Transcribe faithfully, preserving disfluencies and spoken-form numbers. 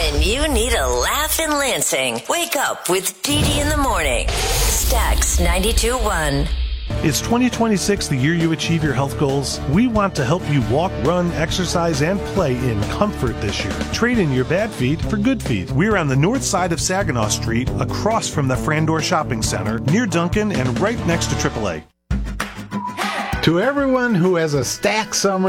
When you need a laugh in Lansing, wake up with Dee Dee in the morning. Stax ninety-two point one. Is twenty twenty-six the year you achieve your health goals? We want to help you walk, run, exercise, and play in comfort this year. Trade in your bad feet for good feet. We're on the north side of Saginaw Street, across from the Frandor Shopping Center, near Duncan, and right next to triple A. To everyone who has a Stax summer